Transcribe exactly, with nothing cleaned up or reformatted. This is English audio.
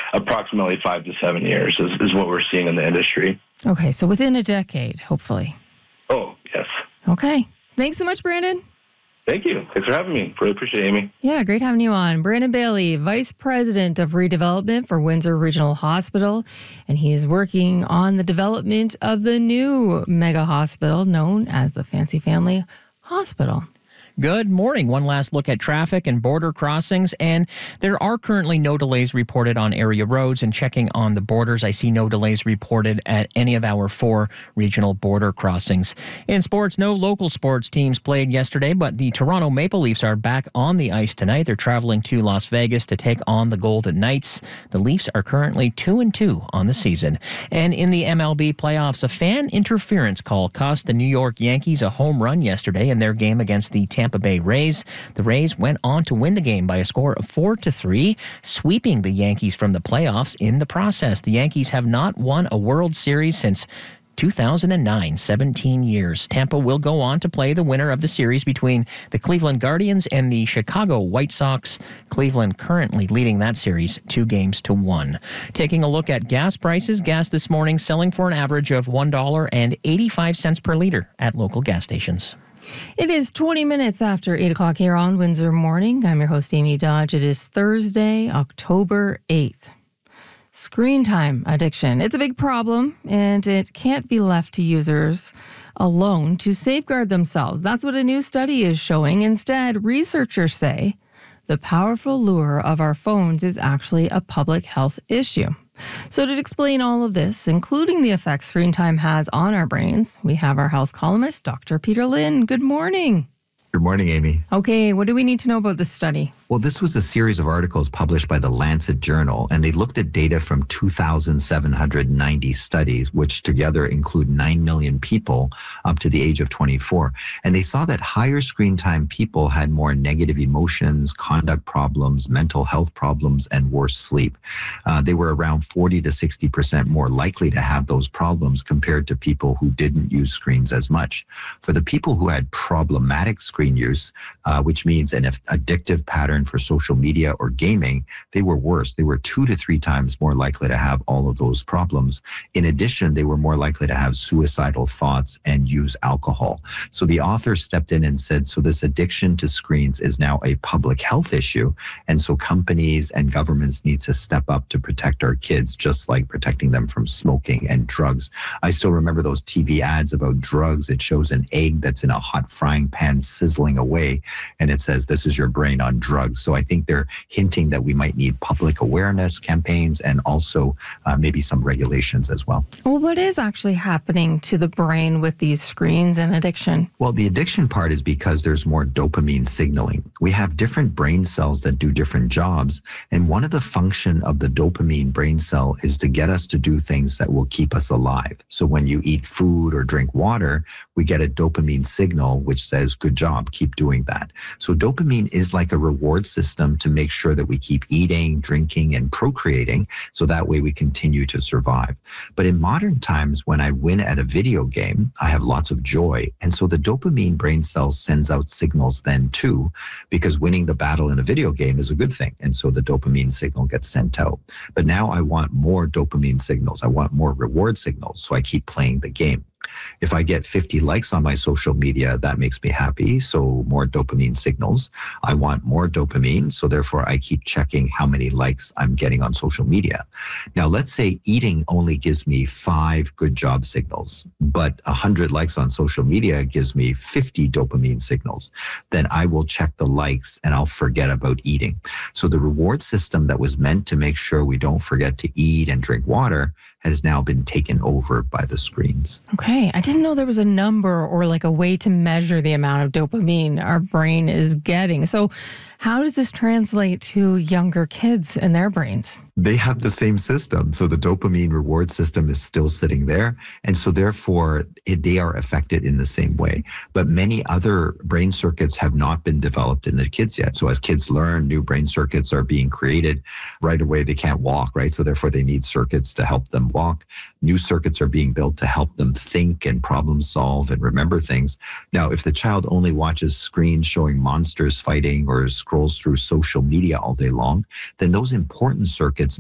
approximately five to seven years is, is what we're seeing in the industry. Okay, so within a decade, hopefully. Oh, yes. Okay. Thanks so much, Brandon. Thank you. Thanks for having me. Really appreciate it, Amy. Yeah, great having you on. Brandon Bailey, Vice President of Redevelopment for Windsor Regional Hospital, and he is working on the development of the new mega hospital known as the Fancy Family Hospital. Good morning. One last look at traffic and border crossings, and there are currently no delays reported on area roads. And checking on the borders, I see no delays reported at any of our four regional border crossings. In sports, no local sports teams played yesterday, but the Toronto Maple Leafs are back on the ice tonight. They're traveling to Las Vegas to take on the Golden Knights. The Leafs are currently two and two on the season. And in the M L B playoffs, a fan interference call cost the New York Yankees a home run yesterday in their game against the Tampa Bay Rays. The Rays went on to win the game by a score of four to three, sweeping the Yankees from the playoffs in the process. The Yankees have not won a World Series since two thousand nine, seventeen years. Tampa will go on to play the winner of the series between the Cleveland Guardians and the Chicago White Sox. Cleveland currently leading that series two games to one. Taking a look at gas prices, gas this morning selling for an average of one dollar and eighty-five cents per liter at local gas stations. It is twenty minutes after eight o'clock here on Windsor Morning. I'm your host, Amy Dodge. It is Thursday, October eighth. Screen time addiction. It's a big problem, and it can't be left to users alone to safeguard themselves. That's what a new study is showing. Instead, researchers say the powerful lure of our phones is actually a public health issue. So to explain all of this, including the effects screen time has on our brains, we have our health columnist, Doctor Peter Lynn. Good morning. Good morning, Amy. Okay, what do we need to know about this study? Well, this was a series of articles published by the Lancet Journal, and they looked at data from two thousand seven hundred ninety studies, which together include nine million people up to the age of twenty-four. And they saw that higher screen time people had more negative emotions, conduct problems, mental health problems, and worse sleep. Uh, they were around forty to sixty percent more likely to have those problems compared to people who didn't use screens as much. For the people who had problematic screen use, uh, which means an addictive pattern for social media or gaming, they were worse. They were two to three times more likely to have all of those problems. In addition, they were more likely to have suicidal thoughts and use alcohol. So the author stepped in and said, so this addiction to screens is now a public health issue. And so companies and governments need to step up to protect our kids, just like protecting them from smoking and drugs. I still remember those T V ads about drugs. It shows an egg that's in a hot frying pan sizzling away, and it says, this is your brain on drugs. So I think they're hinting that we might need public awareness campaigns and also uh, maybe some regulations as well. Well, what is actually happening to the brain with these screens and addiction? Well, the addiction part is because there's more dopamine signaling. We have different brain cells that do different jobs, and one of the function of the dopamine brain cell is to get us to do things that will keep us alive. So when you eat food or drink water, we get a dopamine signal which says, good job, keep doing that. So dopamine is like a reward system to make sure that we keep eating, drinking, and procreating, so that way we continue to survive. But in modern times, when I win at a video game, I have lots of joy. And so the dopamine brain cell sends out signals then too, because winning the battle in a video game is a good thing. And so the dopamine signal gets sent out. But now I want more dopamine signals. I want more reward signals. So I keep playing the game. If I get fifty likes on my social media, that makes me happy. So more dopamine signals. I want more dopamine. So therefore, I keep checking how many likes I'm getting on social media. Now, let's say eating only gives me five good job signals, but one hundred likes on social media gives me fifty dopamine signals. Then I will check the likes and I'll forget about eating. So the reward system that was meant to make sure we don't forget to eat and drink water has now been taken over by the screens. Okay. I didn't know there was a number or like a way to measure the amount of dopamine our brain is getting. So how does this translate to younger kids and their brains? They have the same system. So the dopamine reward system is still sitting there. And so therefore, it, they are affected in the same way. But many other brain circuits have not been developed in the kids yet. So as kids learn, new brain circuits are being created. Right away, they can't walk, right? So therefore, they need circuits to help them walk. New circuits are being built to help them think and problem solve and remember things. Now, if the child only watches screens showing monsters fighting or scrolls through social media all day long, then those important circuits